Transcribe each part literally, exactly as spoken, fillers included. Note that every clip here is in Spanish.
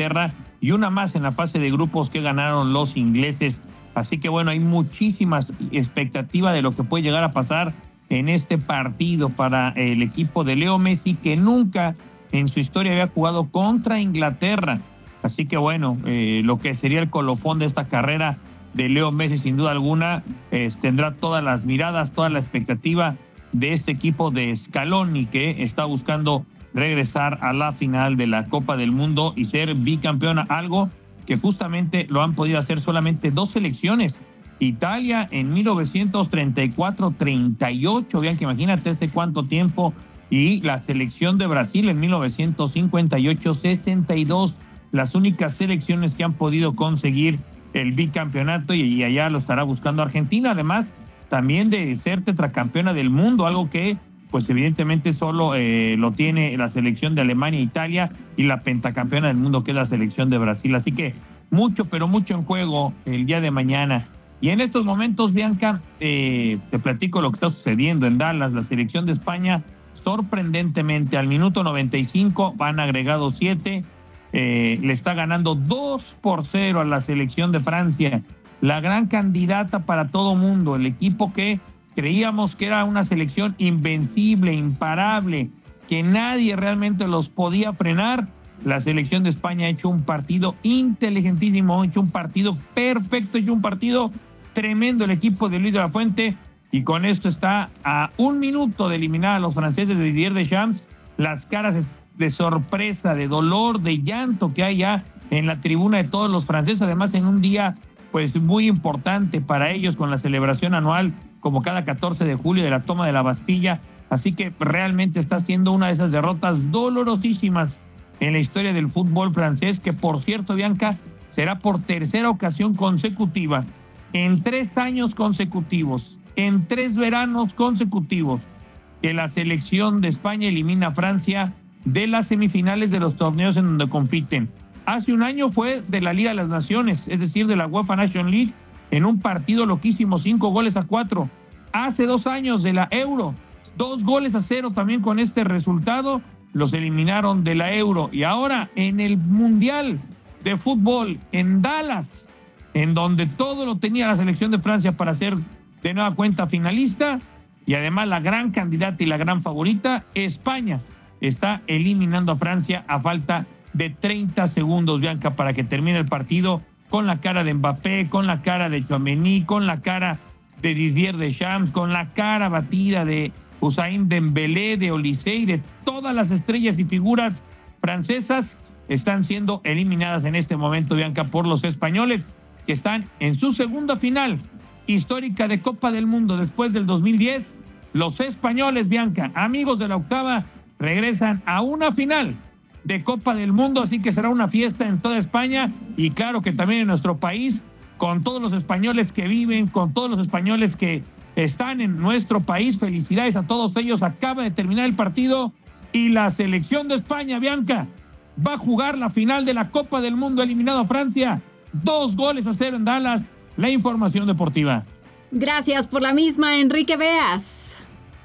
Inglaterra y una más en la fase de grupos que ganaron los ingleses. Así que bueno, hay muchísimas expectativas de lo que puede llegar a pasar en este partido para el equipo de Leo Messi, que nunca en su historia había jugado contra Inglaterra. Así que bueno, eh, lo que sería el colofón de esta carrera de Leo Messi, sin duda alguna, eh, tendrá todas las miradas, toda la expectativa de este equipo de Scaloni, que está buscando regresar a la final de la Copa del Mundo y ser bicampeona, algo que justamente lo han podido hacer solamente dos selecciones. Italia en mil novecientos treinta y cuatro treinta y ocho, vean que imagínate hace cuánto tiempo, y la selección de Brasil en mil novecientos cincuenta y ocho sesenta y dos, las únicas selecciones que han podido conseguir el bicampeonato, y, y allá lo estará buscando Argentina, además también de ser tetracampeona del mundo, algo que pues evidentemente solo eh, lo tiene la selección de Alemania e Italia, y la pentacampeona del mundo que es la selección de Brasil. Así que mucho, pero mucho en juego el día de mañana. Y en estos momentos, Bianca, eh, te platico lo que está sucediendo en Dallas. La selección de España, sorprendentemente, al minuto noventa y cinco, van agregados siete, eh, le está ganando dos por cero a la selección de Francia, la gran candidata para todo mundo, el equipo que creíamos que era una selección invencible, imparable, que nadie realmente los podía frenar. La selección de España ha hecho un partido inteligentísimo, ha hecho un partido perfecto, ha hecho un partido tremendo el equipo de Luis de la Fuente, y con esto está a un minuto de eliminar a los franceses de Didier Deschamps. Las caras de sorpresa, de dolor, de llanto que hay ya en la tribuna de todos los franceses, además en un día pues muy importante para ellos, con la celebración anual como cada catorce de julio de la toma de la Bastilla. Así que realmente está siendo una de esas derrotas dolorosísimas en la historia del fútbol francés, que por cierto, Bianca, será por tercera ocasión consecutiva, en tres años consecutivos, en tres veranos consecutivos, que la selección de España elimina a Francia de las semifinales de los torneos en donde compiten. Hace un año fue de la Liga de las Naciones, es decir, de la UEFA Nation League, en un partido loquísimo, cinco goles a cuatro. Hace dos años de la Euro, dos goles a cero también con este resultado, los eliminaron de la Euro. Y ahora en el Mundial de Fútbol en Dallas, en donde todo lo tenía la selección de Francia para ser de nueva cuenta finalista, y además la gran candidata y la gran favorita, España está eliminando a Francia a falta de treinta segundos, Bianca, para que termine el partido, con la cara de Mbappé, con la cara de Tchouaméni, con la cara de Didier Deschamps, con la cara batida de Ousmane Dembélé, de Olise, y de todas las estrellas y figuras francesas están siendo eliminadas en este momento, Bianca, por los españoles, que están en su segunda final histórica de Copa del Mundo después del dos mil diez. Los españoles, Bianca, amigos de la octava, regresan a una final de Copa del Mundo, así que será una fiesta en toda España, y claro que también en nuestro país, con todos los españoles que viven, con todos los españoles que están en nuestro país. Felicidades a todos ellos. Acaba de terminar el partido y la selección de España, Bianca, va a jugar la final de la Copa del Mundo, eliminado a Francia, dos goles a cero en Dallas. La información deportiva. Gracias por la misma, Enrique Beas.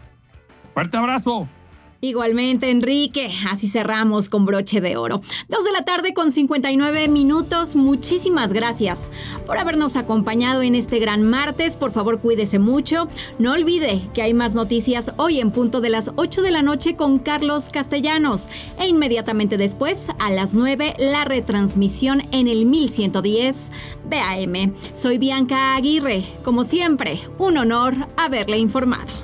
Fuerte abrazo. Igualmente, Enrique, así cerramos con broche de oro. Dos de la tarde con cincuenta y nueve minutos. Muchísimas gracias por habernos acompañado en este gran martes. Por favor, cuídese mucho. No olvide que hay más noticias hoy en punto de las ocho de la noche con Carlos Castellanos. E inmediatamente después, a las nueve, la retransmisión en el mil ciento diez B A M. Soy Bianca Aguirre. Como siempre, un honor haberle informado.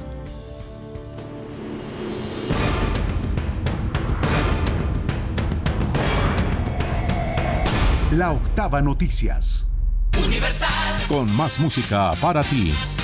La Octava Noticias. Universal. Con más música para ti.